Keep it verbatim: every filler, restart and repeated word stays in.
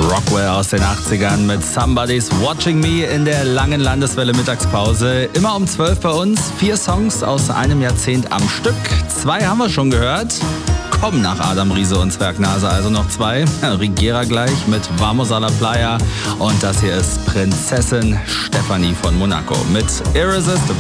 Rockwell aus den achtzigern mit Somebody's Watching Me in der langen Landeswelle Mittagspause. Immer um zwölf bei uns. Vier Songs aus einem Jahrzehnt am Stück. Zwei haben wir schon gehört. Kommen nach Adam Riese und Zwergnase also noch zwei. Rigera gleich mit Vamos a la Playa. Und das hier ist Prinzessin Stephanie von Monaco mit Irresistible.